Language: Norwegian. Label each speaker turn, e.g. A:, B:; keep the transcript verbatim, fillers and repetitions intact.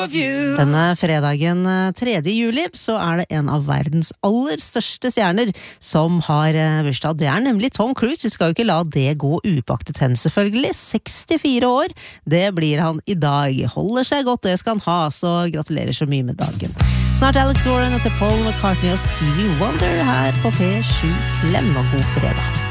A: of you.
B: Denne fredagen tredje juli så er det en av verdens aller største stjerner som har bursdag. Det er nemlig Tom Cruise. Vi skal jo ikke la det gå upaktet hen selvfølgelig. sekstifire år, det blir han i dag. Holder seg godt, det skal han ha, så gratulerer så mye med dagen. Snart Alex Warren etter Paul McCartney og Stevie Wonder her på P sju. Klem og god fredag.